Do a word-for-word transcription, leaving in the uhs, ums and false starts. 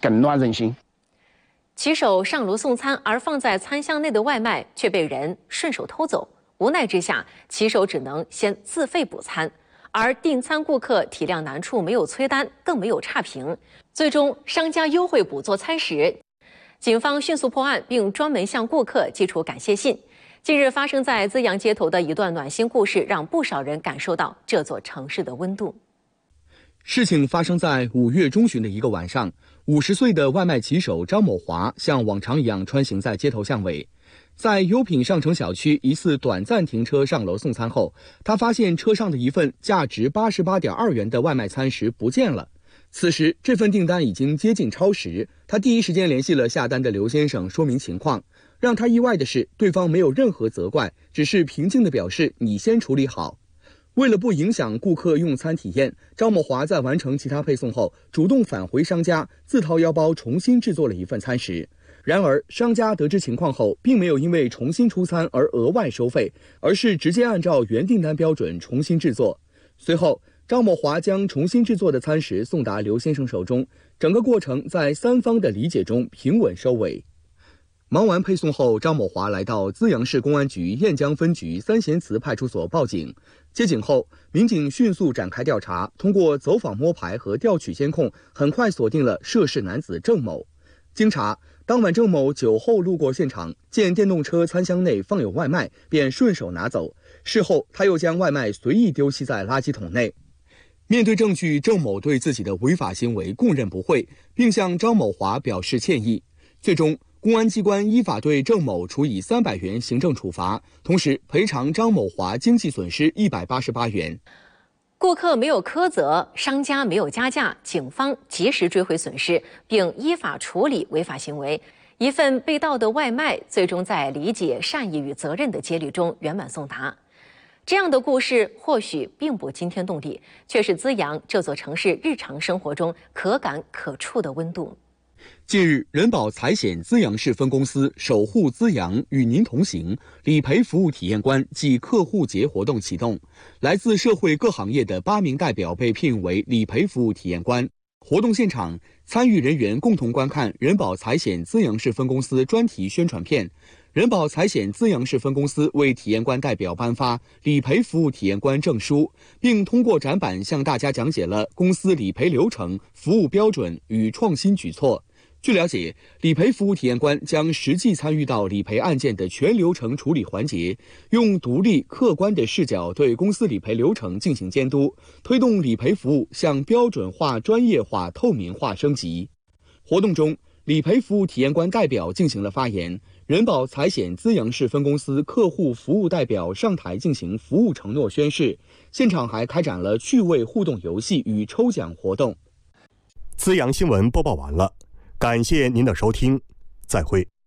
更暖人心。 骑手上楼送餐，而放在餐箱内的外卖却被人顺手偷走。无奈之下，骑手只能先自费补餐，而订餐顾客体谅难处，没有催单，更没有差评。最终，商家优惠补做餐时，警方迅速破案，并专门向顾客寄出感谢信。近日发生在资阳街头的一段暖心故事，让不少人感受到这座城市的温度。 事情发生在五月中旬的一个晚上，五十岁的外卖骑手张某华像往常一样穿行在街头巷尾，在优品上城小区一次短暂停车上楼送餐后，他发现车上的一份价值八十八点二元的外卖餐食不见了。此时这份订单已经接近超时，他第一时间联系了下单的刘先生说明情况。让他意外的是，对方没有任何责怪，只是平静地表示你先处理好。为了不影响顾客用餐体验，张某华在完成其他配送后，主动返回商家，自掏腰包重新制作了一份餐食。然而，商家得知情况后，并没有因为重新出餐而额外收费，而是直接按照原订单标准重新制作。随后，张某华将重新制作的餐食送达刘先生手中，整个过程在三方的理解中平稳收尾。忙完配送后，张某华来到资阳市公安局雁江分局三贤祠派出所报警。接警后，民警迅速展开调查，通过走访摸排和调取监控，很快锁定了涉事男子郑某。经查，当晚郑某酒后路过现场，见电动车餐箱内放有外卖，便顺手拿走。事后，他又将外卖随意丢弃在垃圾桶内。面对证据，郑某对自己的违法行为供认不讳，并向张某华表示歉意。最终，公安机关依法对郑某处以三百元行政处罚，同时赔偿张某华经济损失一百八十八元。 顾客没有苛责，商家没有加价，警方及时追回损失，并依法处理违法行为。一份被盗的外卖，最终在理解、善意与责任的接力中圆满送达。这样的故事或许并不惊天动地，却是资阳这座城市日常生活中可感可触的温度。 近日，人保财险资阳市分公司守护资阳与您同行理赔服务体验官暨客户节活动启动，来自社会各行业的八名代表被聘为理赔服务体验官。活动现场，参与人员共同观看人保财险资阳市分公司专题宣传片。人保财险资阳市分公司为体验官代表颁发理赔服务体验官证书，并通过展板向大家讲解了公司理赔流程、服务标准与创新举措。据了解，理赔服务体验官将实际参与到理赔案件的全流程处理环节，用独立客观的视角对公司理赔流程进行监督，推动理赔服务向标准化、专业化、透明化升级。活动中，理赔服务体验官代表进行了发言，人保财险资阳市分公司客户服务代表上台进行服务承诺宣誓，现场还开展了趣味互动游戏与抽奖活动。 资阳新闻播报完了，感谢您的收听，再会。